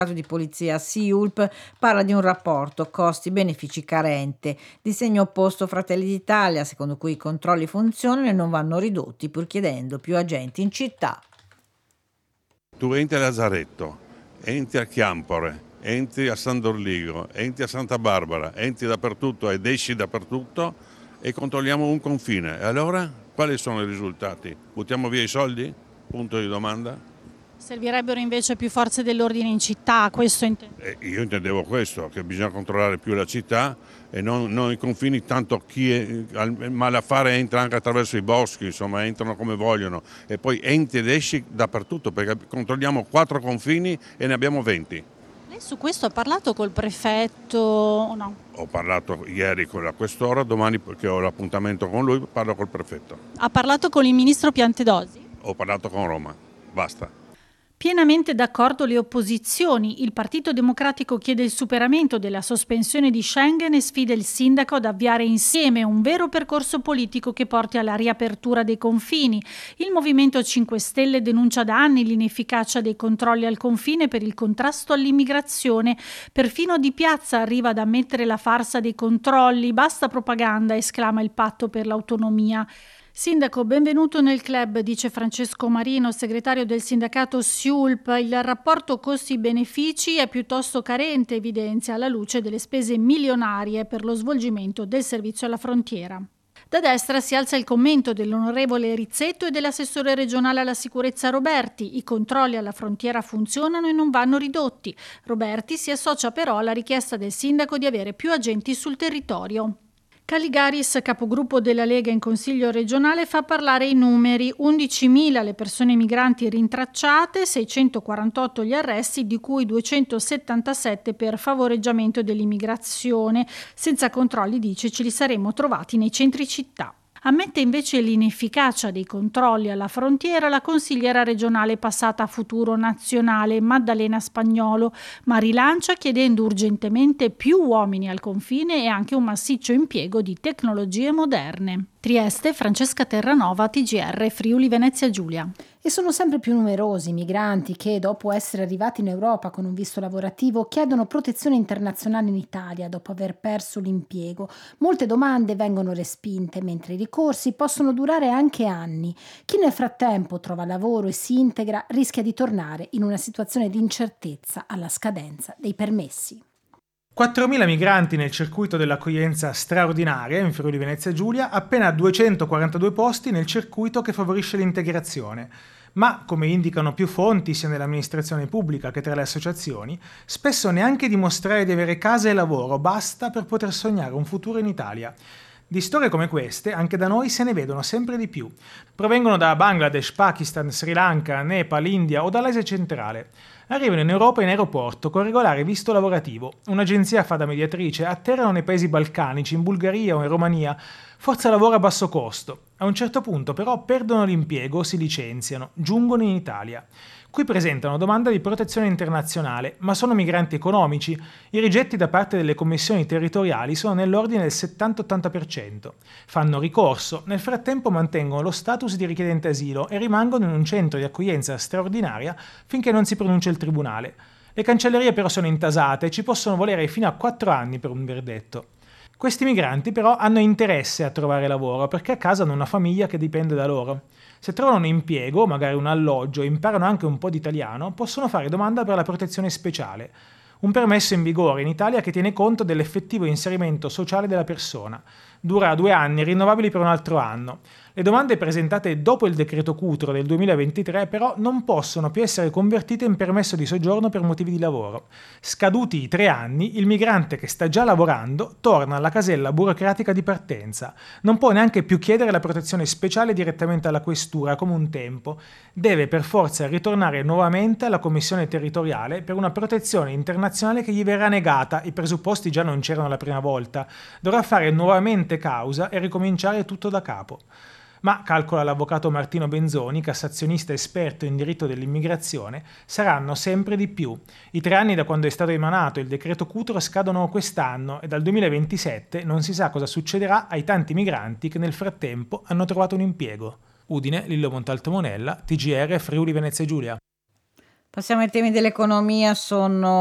di polizia SIULP parla di un rapporto costi-benefici carente, di segno opposto Fratelli d'Italia, secondo cui i controlli funzionano e non vanno ridotti, pur chiedendo più agenti in città. Tu entri a Lazaretto, entri a Chiampore, entri a San Dorligo, entri a Santa Barbara, entri dappertutto ed esci dappertutto e controlliamo un confine. E allora quali sono i risultati? Buttiamo via i soldi? Punto di domanda. Servirebbero invece più forze dell'ordine in città, questo intendo. Io intendevo questo, che bisogna controllare più la città e non i confini, tanto chi al malaffare entra anche attraverso i boschi, insomma entrano come vogliono e poi entri ed esci dappertutto perché controlliamo 4 confini e ne abbiamo 20. Lei su questo ha parlato col prefetto o no? Ho parlato ieri con la questora, domani perché ho l'appuntamento con lui parlo col prefetto. Ha parlato con il ministro Piantedosi? Ho parlato con Roma, basta. Pienamente d'accordo le opposizioni. Il Partito Democratico chiede il superamento della sospensione di Schengen e sfida il sindaco ad avviare insieme un vero percorso politico che porti alla riapertura dei confini. Il Movimento 5 Stelle denuncia da anni l'inefficacia dei controlli al confine per il contrasto all'immigrazione. Perfino Di Piazza arriva ad ammettere la farsa dei controlli. Basta propaganda, esclama il Patto per l'Autonomia. Sindaco, benvenuto nel club, dice Francesco Marino, segretario del sindacato SIULP. Il rapporto costi-benefici è piuttosto carente, evidenzia, alla luce delle spese milionarie per lo svolgimento del servizio alla frontiera. Da destra si alza il commento dell'onorevole Rizzetto e dell'assessore regionale alla sicurezza Roberti. I controlli alla frontiera funzionano e non vanno ridotti. Roberti si associa però alla richiesta del sindaco di avere più agenti sul territorio. Caligaris, capogruppo della Lega in Consiglio regionale, fa parlare i numeri: 11.000 le persone migranti rintracciate, 648 gli arresti, di cui 277 per favoreggiamento dell'immigrazione. Senza controlli, dice, ce li saremmo trovati nei centri città. Ammette invece l'inefficacia dei controlli alla frontiera la consigliera regionale passata a Futuro Nazionale Maddalena Spagnolo, ma rilancia chiedendo urgentemente più uomini al confine e anche un massiccio impiego di tecnologie moderne. Trieste, Francesca Terranova, TGR, Friuli Venezia Giulia. E sono sempre più numerosi i migranti che, dopo essere arrivati in Europa con un visto lavorativo, chiedono protezione internazionale in Italia dopo aver perso l'impiego. Molte domande vengono respinte, mentre i ricorsi possono durare anche anni. Chi nel frattempo trova lavoro e si integra rischia di tornare in una situazione di incertezza alla scadenza dei permessi. 4.000 migranti nel circuito dell'accoglienza straordinaria in Friuli Venezia Giulia, appena 242 posti nel circuito che favorisce l'integrazione. Ma, come indicano più fonti sia nell'amministrazione pubblica che tra le associazioni, spesso neanche dimostrare di avere casa e lavoro basta per poter sognare un futuro in Italia. Di storie come queste, anche da noi se ne vedono sempre di più. Provengono da Bangladesh, Pakistan, Sri Lanka, Nepal, India o dall'Asia centrale. Arrivano in Europa in aeroporto con regolare visto lavorativo. Un'agenzia fa da mediatrice, atterrano nei paesi balcanici, in Bulgaria o in Romania, forza lavoro a basso costo. A un certo punto però perdono l'impiego o si licenziano, giungono in Italia. Qui presentano domanda di protezione internazionale, ma sono migranti economici. I rigetti da parte delle commissioni territoriali sono nell'ordine del 70-80%. Fanno ricorso, nel frattempo mantengono lo status di richiedente asilo e rimangono in un centro di accoglienza straordinaria finché non si pronuncia il tribunale. Le cancellerie però sono intasate e ci possono volere fino a 4 anni per un verdetto. Questi migranti però hanno interesse a trovare lavoro perché a casa hanno una famiglia che dipende da loro. Se trovano un impiego, magari un alloggio e imparano anche un po' di italiano, possono fare domanda per la protezione speciale. Un permesso in vigore in Italia che tiene conto dell'effettivo inserimento sociale della persona. Dura 2 anni, rinnovabili per un altro anno. Le domande presentate dopo il decreto Cutro del 2023 però non possono più essere convertite in permesso di soggiorno per motivi di lavoro. Scaduti i 3 anni, il migrante che sta già lavorando torna alla casella burocratica di partenza. Non può neanche più chiedere la protezione speciale direttamente alla questura come un tempo. Deve per forza ritornare nuovamente alla commissione territoriale per una protezione internazionale che gli verrà negata. I presupposti già non c'erano la prima volta. Dovrà fare nuovamente causa e ricominciare tutto da capo. Ma, calcola l'avvocato Martino Benzoni, cassazionista esperto in diritto dell'immigrazione, saranno sempre di più. I 3 anni da quando è stato emanato il decreto Cutro scadono quest'anno e dal 2027 non si sa cosa succederà ai tanti migranti che nel frattempo hanno trovato un impiego. Udine, Lillo Montalto Monella, TGR Friuli Venezia Giulia. Passiamo ai temi dell'economia, sono